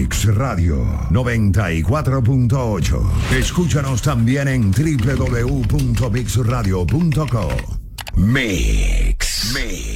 Mix Radio 94.8. Escúchanos también en www.mixradio.co. Mix.